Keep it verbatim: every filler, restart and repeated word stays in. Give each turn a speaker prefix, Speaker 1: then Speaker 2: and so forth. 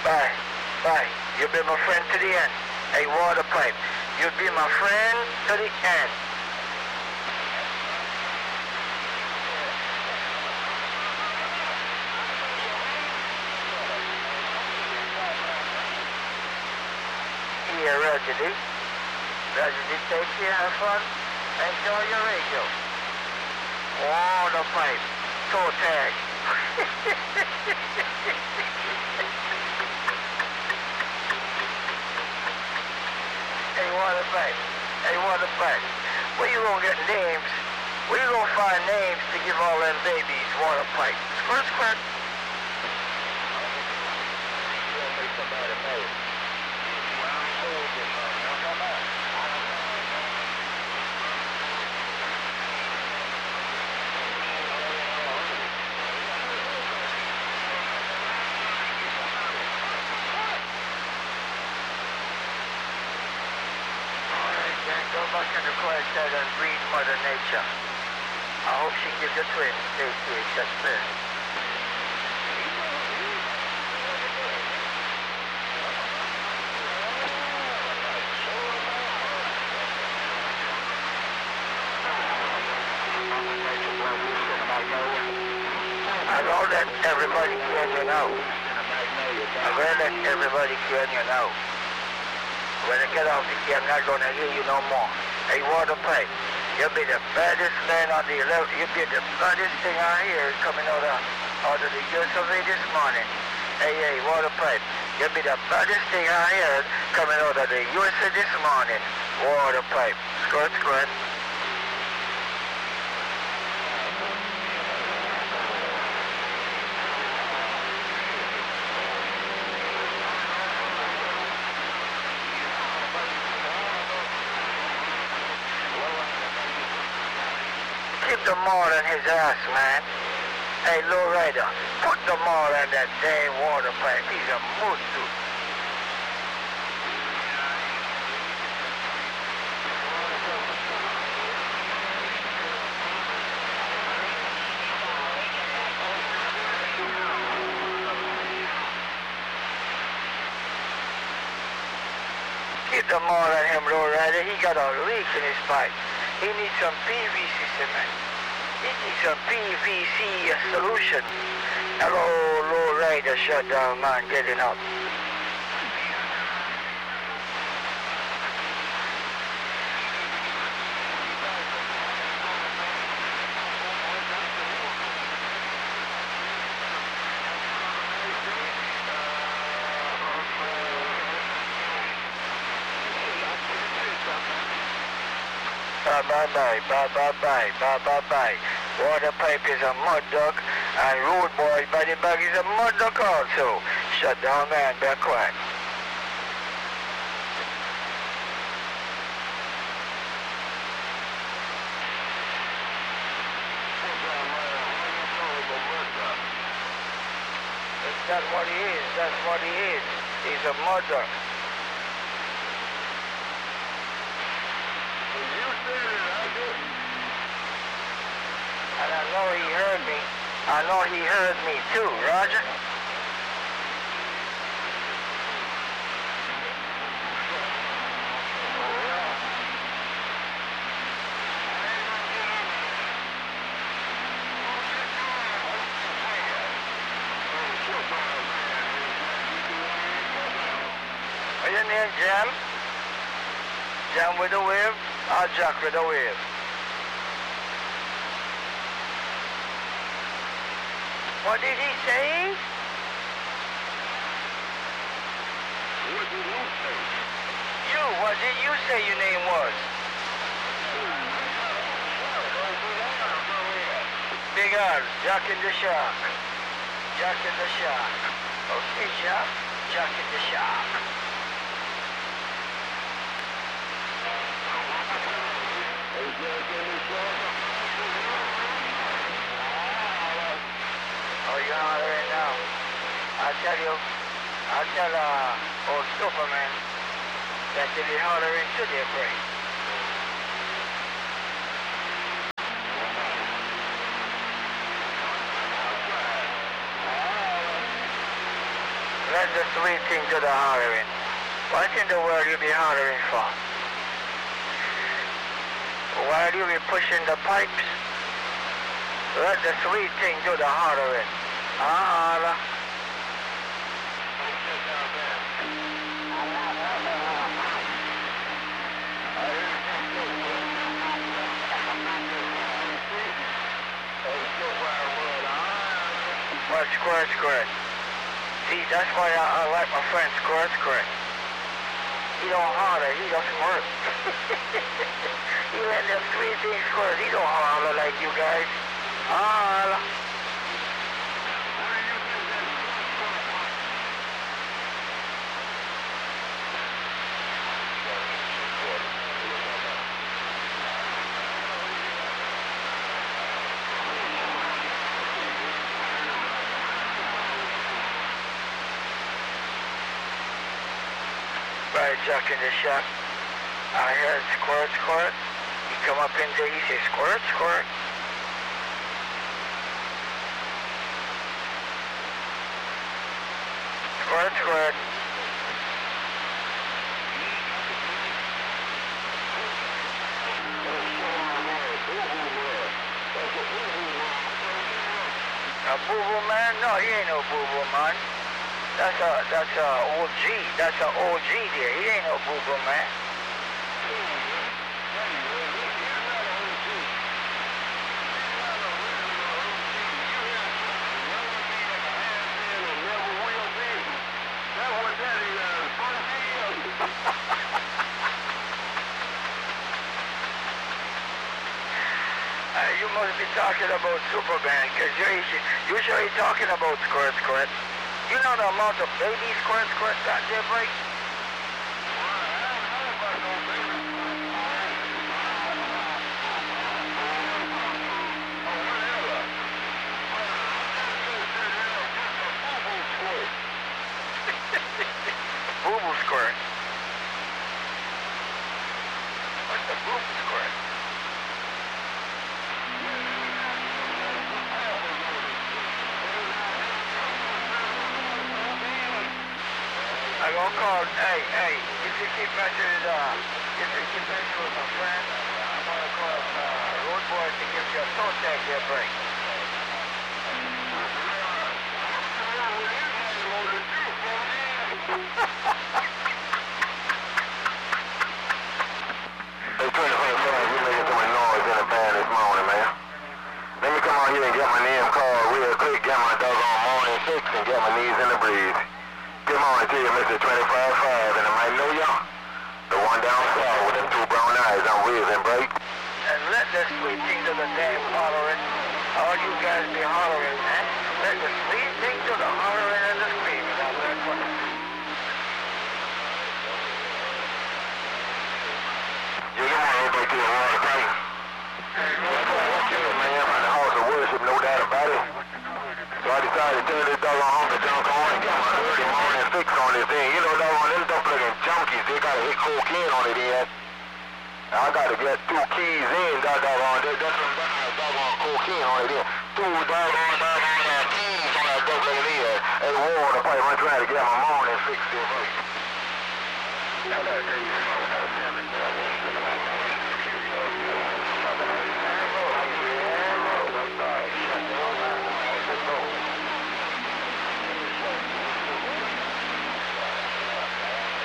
Speaker 1: Bye. Bye. You'll be my friend to the end. Hey, water pipe. You'll be my friend to the end. Here, Reggie. Reggie, take care, have fun. Enjoy your radio. Water pipe. Toe tag. Hey, water pipe. Hey, water pipe. Where you gonna get names? Where you gonna find names to give all them babies water pipe? Squirt, squirt. Go back in the quiet side and breed Mother Nature. I hope she gives you twins, Stacy and Shakespeare. I know that everybody can you know. I'm going to let everybody can you know. When I get off the key, I'm not going to hear you no more. Hey, water pipe, you'll be the baddest man on the eleven. You'll be the baddest thing I hear coming out of, out of the U S of A this morning. Hey, hey, water pipe, you'll be the baddest thing I heard coming out of the U S A this morning. Water pipe, squirt, squirt. Keep the mall in his ass, man. Hey, lowrider, put the mall in that damn water pipe. He's a moose dude. Keep the mall on him, lowrider. He got a leak in his pipe. He needs some P V C cement. He needs some P V C solution. Hello, lowrider, shut down, man, getting up. Bye bye bye, bye bye bye, bye bye bye. Water pipe is a mud duck, and road boy body bag is a mud duck also. Shut down, man, be quiet. That's what he is, that's what he is. He's a mud duck. And I know he heard me. I know he heard me too, Roger. What's your name, Jam? Jam with the wave? Or Jack with the wave? What did he say? What did you say? You, what did you say your name was? Big R, Jack in the Shark. Jack in the Shark. Okay, Jack. Jack in the Shark. Oh, you're hollering now. I tell you, I tell uh, old Superman that they be hollering to their brain. let the sweet thing do the hollering. What in the world you be hollering for? While you be pushing the pipes, let the sweet thing do the hollering. Holla. Well, squirt, squirt. See, that's why I, I like my friend Squirt, squirt. He don't holler, he just squirt. He let them sweet things squirt. He don't holler like you guys. Holla. Right, Jack in the shop. I heard squirt, squirt. He come up in there, he say squirt, squirt. Squirt, squirt. A boo-boo man? No, he ain't no boo-boo man. That's a, that's a O G. That's a O G there. He ain't no boo-boo man. Uh, you must be talking about Superman, because you're usually talking about squirt, squirt. You know the amount of baby squirt, squirt got there, break? Boo-boo squirt. What's the boo-boo squirt? I'm gonna call, hey, hey, if you keep messing with, uh, if you keep messing with my friend, I'm gonna call, uh, Road Boys to give you a toe tag there break.
Speaker 2: Hey, twenty-five, you making too much noise in the band this morning, man. Let me come out here and get my name called real quick, get my doggone morning fix, and get my knees in the breeze. Good morning to you, Mister twenty-five five, and I might know y'all. The one down south with them two brown eyes, I'm waving, break.
Speaker 1: And let the sweet thing do the damn hollering. All you guys be hollering, man. Let the sweet thing do the hollering and the screaming. I'm gonna put it.
Speaker 2: You know everybody to the water tank. Man, I'm the house of worship, no doubt about it. So I decided to turn this doggone honky junk on and get my early morning fix on this thing. You know, doggone them stuff looking junkies, they gotta hit cocaine on it in. I gotta get two keys in, that doggone, that, that's some doggone cocaine on it in. Two doggone, doggone uh, keys on that duck looking in. Hey, water pipe, I'm trying to get my morning fix here.